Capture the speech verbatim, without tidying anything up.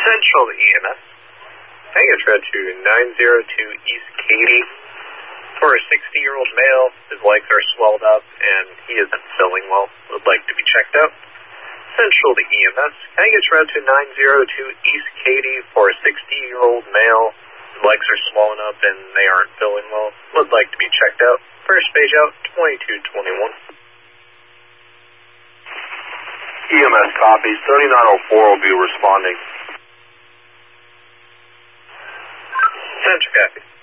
Central to E M S. Can I get you to nine zero two East Katy for a sixty-year-old male? His legs are swelled up and he isn't feeling well. Would like to be checked out. Central to E M S. Can I get you to nine zero two East Katy for a sixty-year-old male? His legs are swollen up and they aren't feeling well. Would like to be checked out. First page out, twenty-two twenty-one. E M S copies. thirty-nine oh four will be responding. Center copy.